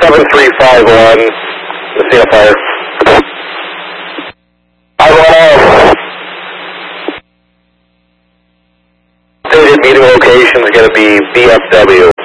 7351, the scene of fire. I want stated meeting location is going to be BFW.